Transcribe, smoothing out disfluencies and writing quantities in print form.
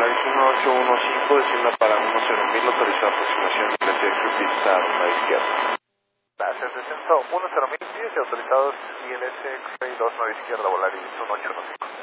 Volaris 1815, descienda para 10.000, autorizada aproximación ILS pista a la izquierda. Gracias, descenso 10.000 pies y autorizados ILS X-Ray 29 izquierda, Volaris 1815.